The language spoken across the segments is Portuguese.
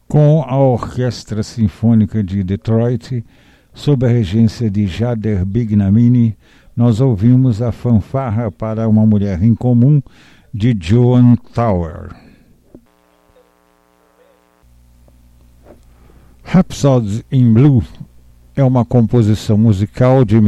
Com a Orquestra Sinfônica de Detroit, sob a regência de Jader Bignamini, nós ouvimos a Fanfarra para uma Mulher em Comum, de Joan Tower. Rhapsody in Blue é uma composição musical de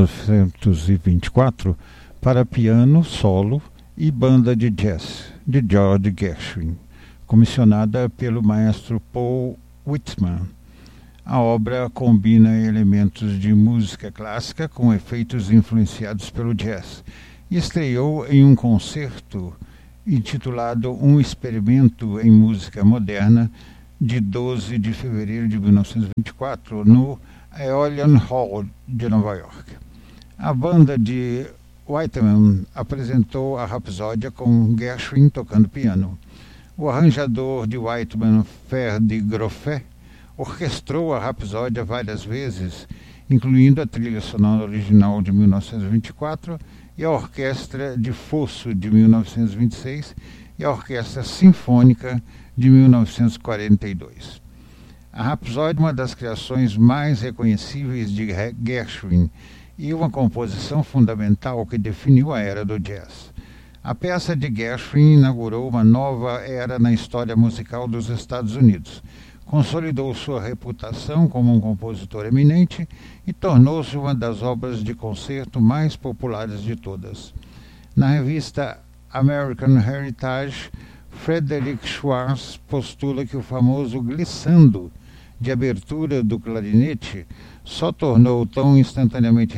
1924 para piano solo e banda de jazz, de George Gershwin, comissionada pelo maestro Paul Whitman. A obra combina elementos de música clássica com efeitos influenciados pelo jazz e estreou em um concerto intitulado Um Experimento em Música Moderna, de 12 de fevereiro de 1924, no Aeolian Hall de Nova York. A banda de Whitman apresentou a Rapsódia com Gershwin tocando piano. O arranjador de Whitman, Ferdi Groffet, orquestrou a Rapsódia várias vezes, incluindo a trilha sonora original de 1924 e a Orquestra de Fosso de 1926 e a Orquestra Sinfônica de 1942. A Rapsódia é uma das criações mais reconhecíveis de Gershwin e uma composição fundamental que definiu a era do jazz. A peça de Gershwin inaugurou uma nova era na história musical dos Estados Unidos, consolidou sua reputação como um compositor eminente e tornou-se uma das obras de concerto mais populares de todas. Na revista American Heritage, Frederick Schwartz postula que o famoso glissando de abertura do clarinete se tornou tão instantaneamente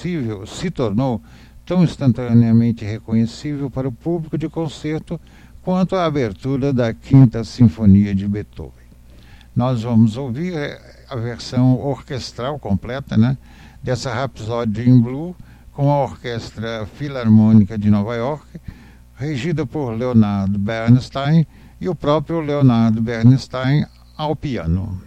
reconhecível para o público de concerto quanto a abertura da Quinta Sinfonia de Beethoven. Nós vamos ouvir a versão orquestral completa, dessa Rhapsody in Blue com a Orquestra Filarmônica de Nova York, regida por Leonard Bernstein e o próprio Leonard Bernstein ao piano.